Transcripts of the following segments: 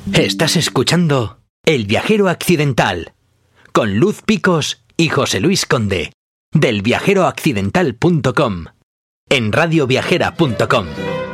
Estás escuchando El Viajero Accidental con Luz Picos y José Luis Conde del viajeroaccidental.com en radioviajera.com.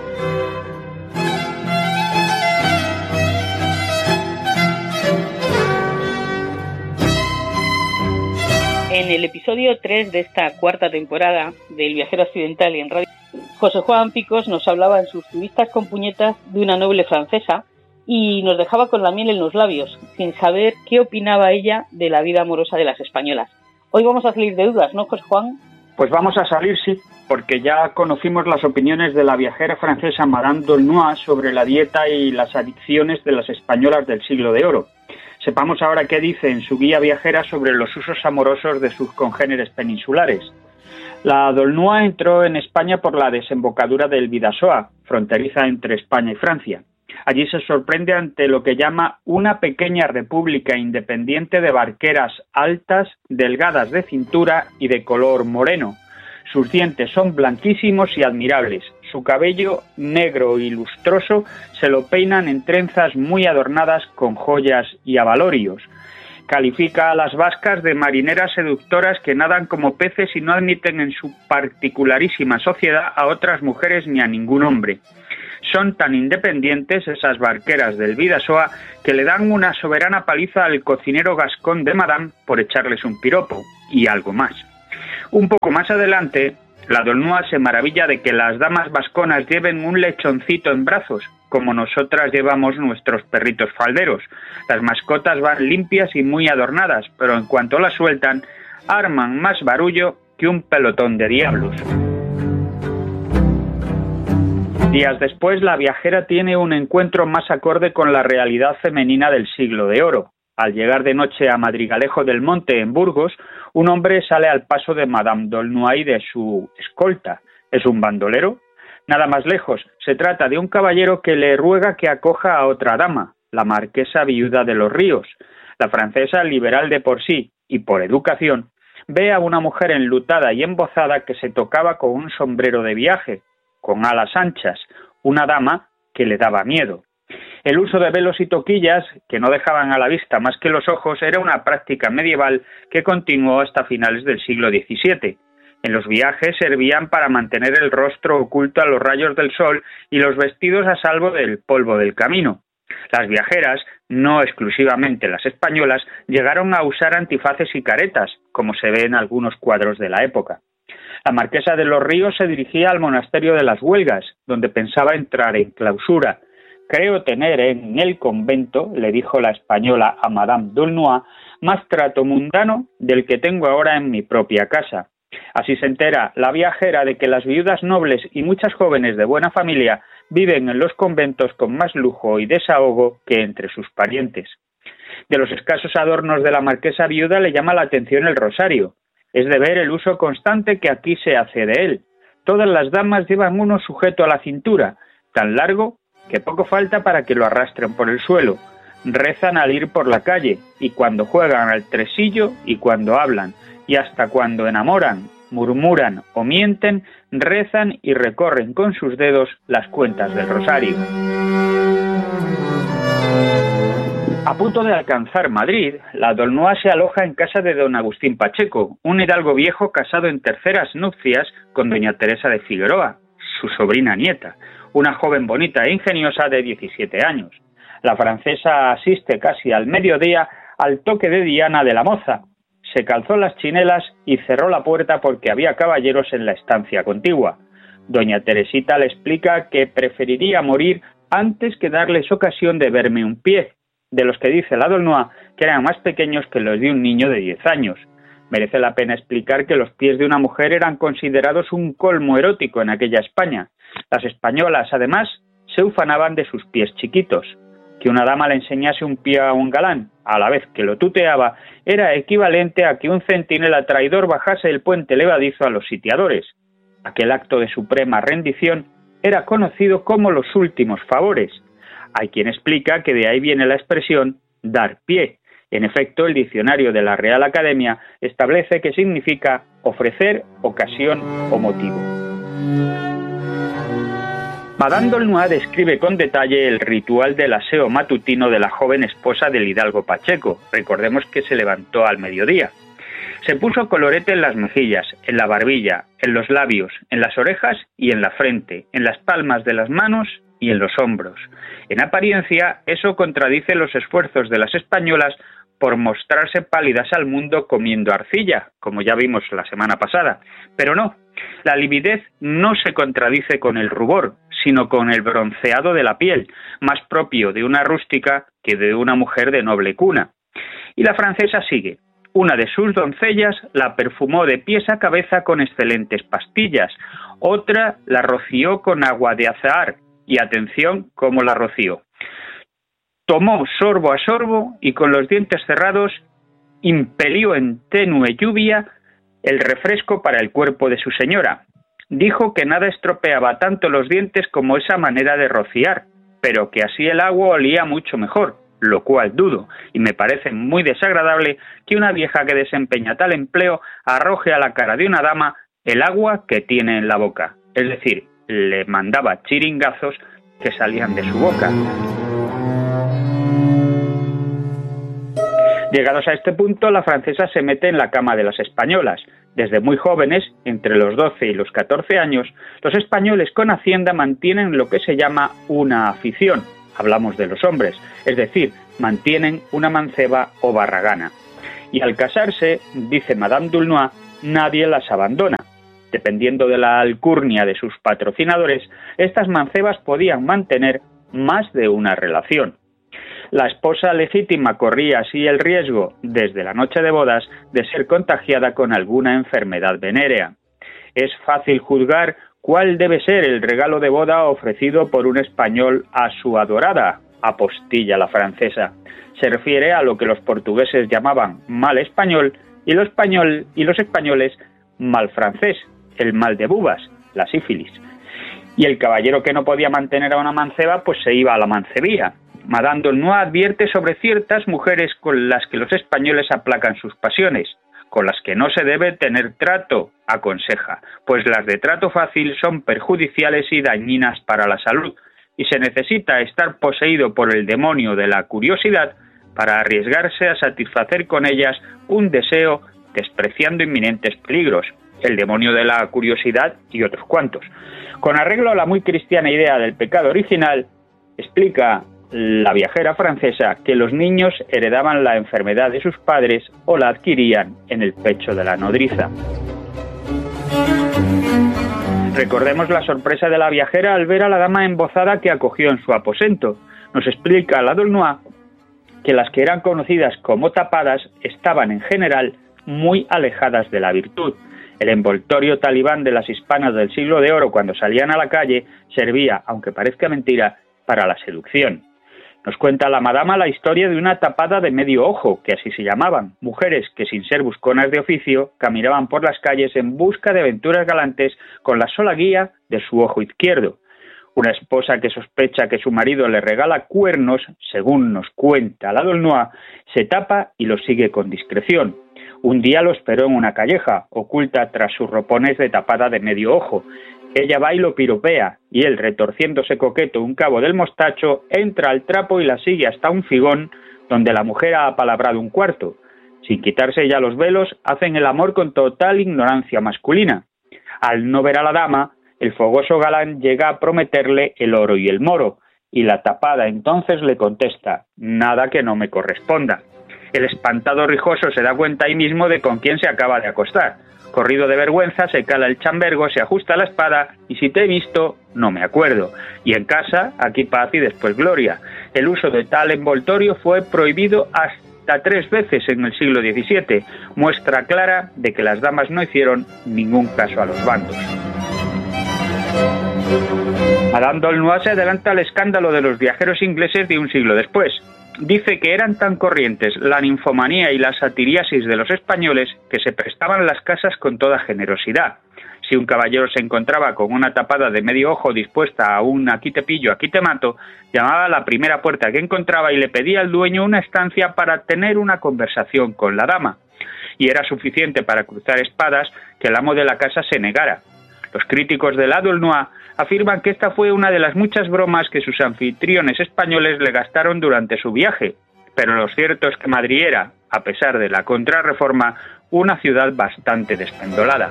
En el episodio 3 de esta cuarta temporada del Viajero Accidental y en Radio, José Juan Picos nos hablaba en sus turistas con puñetas de una noble francesa y nos dejaba con la miel en los labios, sin saber qué opinaba ella de la vida amorosa de las españolas. Hoy vamos a salir de dudas, ¿no, José Juan? Pues vamos a salir, sí, porque ya conocimos las opiniones de la viajera francesa Madame d'Aulnois sobre la dieta y las adicciones de las españolas del siglo de oro. Sepamos ahora qué dice en su guía viajera sobre los usos amorosos de sus congéneres peninsulares. La d'Aulnois entró en España por la desembocadura del Bidasoa, fronteriza entre España y Francia. Allí se sorprende ante lo que llama una pequeña república independiente de barqueras altas, delgadas de cintura y de color moreno. Sus dientes son blanquísimos y admirables. Su cabello, negro y lustroso, se lo peinan en trenzas muy adornadas con joyas y abalorios. Califica a las vascas de marineras seductoras que nadan como peces y no admiten en su particularísima sociedad a otras mujeres ni a ningún hombre. Son tan independientes esas barqueras del Bidasoa que le dan una soberana paliza al cocinero gascón de Madame por echarles un piropo y algo más. Un poco más adelante, la d'Aulnois se maravilla de que las damas vasconas lleven un lechoncito en brazos, como nosotras llevamos nuestros perritos falderos. Las mascotas van limpias y muy adornadas, pero en cuanto las sueltan, arman más barullo que un pelotón de diablos. Días después, la viajera tiene un encuentro más acorde con la realidad femenina del siglo de oro. Al llegar de noche a Madrigalejo del Monte, en Burgos, un hombre sale al paso de Madame d'Aulnois y de su escolta. ¿Es un bandolero? Nada más lejos. Se trata de un caballero que le ruega que acoja a otra dama, la marquesa viuda de los Ríos. La francesa, liberal de por sí y por educación, ve a una mujer enlutada y embozada que se tocaba con un sombrero de viaje, con alas anchas, una dama que le daba miedo. El uso de velos y toquillas, que no dejaban a la vista más que los ojos, era una práctica medieval que continuó hasta finales del siglo XVII. En los viajes servían para mantener el rostro oculto a los rayos del sol y los vestidos a salvo del polvo del camino. Las viajeras, no exclusivamente las españolas, llegaron a usar antifaces y caretas, como se ve en algunos cuadros de la época. La marquesa de los Ríos se dirigía al monasterio de las Huelgas, donde pensaba entrar en clausura. «Creo tener en el convento», le dijo la española a Madame d'Aulnois, «más trato mundano del que tengo ahora en mi propia casa». Así se entera la viajera de que las viudas nobles y muchas jóvenes de buena familia viven en los conventos con más lujo y desahogo que entre sus parientes. De los escasos adornos de la marquesa viuda le llama la atención el rosario. Es de ver el uso constante que aquí se hace de él. Todas las damas llevan uno sujeto a la cintura, tan largo que poco falta para que lo arrastren por el suelo. Rezan al ir por la calle, y cuando juegan al tresillo, y cuando hablan, y hasta cuando enamoran, murmuran o mienten, rezan y recorren con sus dedos las cuentas del rosario. A punto de alcanzar Madrid, la d'Aulnois se aloja en casa de don Agustín Pacheco, un hidalgo viejo casado en terceras nupcias con doña Teresa de Figueroa, su sobrina nieta, una joven bonita e ingeniosa de 17 años. La francesa asiste casi al mediodía al toque de Diana de la moza. Se calzó las chinelas y cerró la puerta porque había caballeros en la estancia contigua. Doña Teresita le explica que preferiría morir antes que darles ocasión de verme un pie, de los que dice la d'Aulnois que eran más pequeños que los de un niño de 10 años. Merece la pena explicar que los pies de una mujer eran considerados un colmo erótico en aquella España. Las españolas, además, se ufanaban de sus pies chiquitos. Que una dama le enseñase un pie a un galán, a la vez que lo tuteaba, era equivalente a que un centinela traidor bajase el puente levadizo a los sitiadores. Aquel acto de suprema rendición era conocido como los últimos favores. Hay quien explica que de ahí viene la expresión dar pie. En efecto, el diccionario de la Real Academia establece que significa ofrecer ocasión o motivo. Madame d'Aulnoy describe con detalle el ritual del aseo matutino de la joven esposa del hidalgo Pacheco. Recordemos que se levantó al mediodía. Se puso colorete en las mejillas, en la barbilla, en los labios, en las orejas y en la frente, en las palmas de las manos y en los hombros. En apariencia, eso contradice los esfuerzos de las españolas por mostrarse pálidas al mundo comiendo arcilla, como ya vimos la semana pasada. Pero no, la lividez no se contradice con el rubor, sino con el bronceado de la piel, más propio de una rústica que de una mujer de noble cuna. Y la francesa sigue. Una de sus doncellas la perfumó de pies a cabeza con excelentes pastillas, otra la roció con agua de azahar, y atención cómo la roció. Tomó sorbo a sorbo y con los dientes cerrados impelió en tenue lluvia el refresco para el cuerpo de su señora. Dijo que nada estropeaba tanto los dientes como esa manera de rociar, pero que así el agua olía mucho mejor, lo cual dudo, y me parece muy desagradable que una vieja que desempeña tal empleo arroje a la cara de una dama el agua que tiene en la boca. Es decir, le mandaba chiringazos que salían de su boca. Llegados a este punto, la francesa se mete en la cama de las españolas. Desde muy jóvenes, entre los 12 y los 14 años, los españoles con Hacienda mantienen lo que se llama una afición. Hablamos de los hombres, es decir, mantienen una manceba o barragana. Y al casarse, dice Madame d'Aulnoy, nadie las abandona. Dependiendo de la alcurnia de sus patrocinadores, estas mancebas podían mantener más de una relación. La esposa legítima corría así el riesgo, desde la noche de bodas, de ser contagiada con alguna enfermedad venérea. Es fácil juzgar cuál debe ser el regalo de boda ofrecido por un español a su adorada, apostilla la francesa. Se refiere a lo que los portugueses llamaban mal español y los españoles mal francés, el mal de bubas, la sífilis. Y el caballero que no podía mantener a una manceba, pues se iba a la mancebía. Madame d'Aulnoy advierte sobre ciertas mujeres con las que los españoles aplacan sus pasiones, con las que no se debe tener trato, aconseja, pues las de trato fácil son perjudiciales y dañinas para la salud, y se necesita estar poseído por el demonio de la curiosidad para arriesgarse a satisfacer con ellas un deseo despreciando inminentes peligros, el demonio de la curiosidad y otros cuantos. Con arreglo a la muy cristiana idea del pecado original, explica la viajera francesa que los niños heredaban la enfermedad de sus padres o la adquirían en el pecho de la nodriza. Recordemos la sorpresa de la viajera al ver a la dama embozada que acogió en su aposento. Nos explica la d'Aulnoy que las que eran conocidas como tapadas estaban en general muy alejadas de la virtud. El envoltorio talibán de las hispanas del siglo de oro cuando salían a la calle servía, aunque parezca mentira, para la seducción. Nos cuenta la madama la historia de una tapada de medio ojo, que así se llamaban, mujeres que sin ser busconas de oficio caminaban por las calles en busca de aventuras galantes con la sola guía de su ojo izquierdo. Una esposa que sospecha que su marido le regala cuernos, según nos cuenta la d'Aulnoy, se tapa y lo sigue con discreción. Un día lo esperó en una calleja, oculta tras sus ropones de tapada de medio ojo. Ella va y lo piropea, y él, retorciéndose coqueto un cabo del mostacho, entra al trapo y la sigue hasta un figón donde la mujer ha apalabrado un cuarto. Sin quitarse ya los velos, hacen el amor con total ignorancia masculina. Al no ver a la dama, el fogoso galán llega a prometerle el oro y el moro, y la tapada entonces le contesta: nada que no me corresponda. El espantado rijoso se da cuenta ahí mismo de con quién se acaba de acostar. Corrido de vergüenza, se cala el chambergo, se ajusta la espada y si te he visto, no me acuerdo. Y en casa, aquí paz y después gloria. El uso de tal envoltorio fue prohibido hasta 3 veces en el siglo XVII, muestra clara de que las damas no hicieron ningún caso a los bandos. Madame d'Aulnoy se adelanta al escándalo de los viajeros ingleses de un siglo después. Dice que eran tan corrientes la ninfomanía y la satiriasis de los españoles que se prestaban las casas con toda generosidad. Si un caballero se encontraba con una tapada de medio ojo dispuesta a un aquí te pillo, aquí te mato, llamaba a la primera puerta que encontraba y le pedía al dueño una estancia para tener una conversación con la dama. Y era suficiente para cruzar espadas que el amo de la casa se negara. Los críticos de la d'Aulnoy afirman que esta fue una de las muchas bromas que sus anfitriones españoles le gastaron durante su viaje, pero lo cierto es que Madrid era, a pesar de la Contrarreforma, una ciudad bastante despendolada.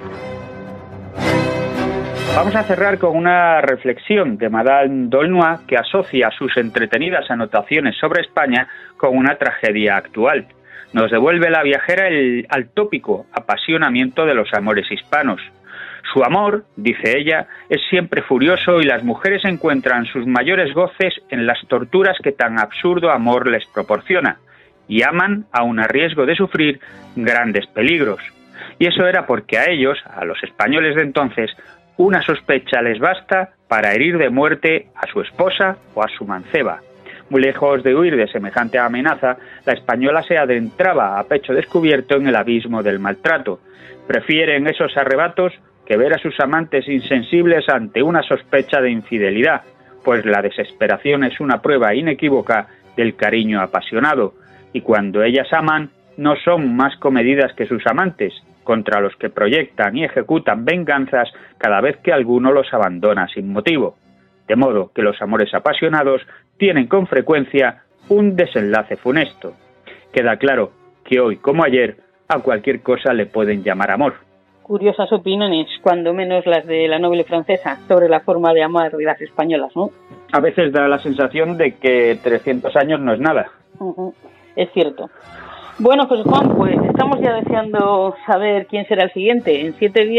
Vamos a cerrar con una reflexión de Madame d'Aulnoy que asocia sus entretenidas anotaciones sobre España con una tragedia actual. Nos devuelve la viajera al tópico apasionamiento de los amores hispanos. Su amor, dice ella, es siempre furioso y las mujeres encuentran sus mayores goces en las torturas que tan absurdo amor les proporciona, y aman aun a riesgo de sufrir grandes peligros. Y eso era porque a ellos, a los españoles de entonces, una sospecha les basta para herir de muerte a su esposa o a su manceba. Muy lejos de huir de semejante amenaza, la española se adentraba a pecho descubierto en el abismo del maltrato. Prefieren esos arrebatos que ver a sus amantes insensibles ante una sospecha de infidelidad, pues la desesperación es una prueba inequívoca del cariño apasionado, y cuando ellas aman, no son más comedidas que sus amantes, contra los que proyectan y ejecutan venganzas cada vez que alguno los abandona sin motivo. De modo que los amores apasionados tienen con frecuencia un desenlace funesto. Queda claro que hoy, como ayer, a cualquier cosa le pueden llamar amor. Curiosas opiniones, cuando menos las de la noble francesa, sobre la forma de amar de las españolas, ¿no? A veces da la sensación de que 300 años no es nada. Es cierto. Bueno, José Juan, pues estamos ya deseando saber quién será el siguiente. En 7 días